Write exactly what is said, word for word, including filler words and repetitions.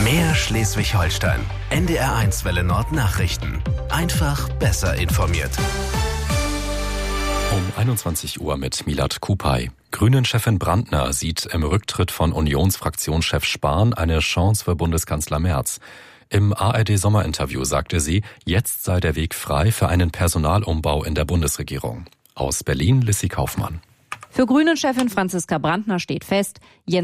Mehr Schleswig-Holstein. N D R eins Welle Nord Nachrichten. Einfach besser informiert. Um einundzwanzig Uhr mit Milad Kupay. Grünen-Chefin Brandner sieht im Rücktritt von Unionsfraktionschef Spahn eine Chance für Bundeskanzler Merz. Im A R D-Sommerinterview sagte sie, jetzt sei der Weg frei für einen Personalumbau in der Bundesregierung. Aus Berlin Lissy Kaufmann. Für Grünen-Chefin Franziska Brandner steht fest, Jens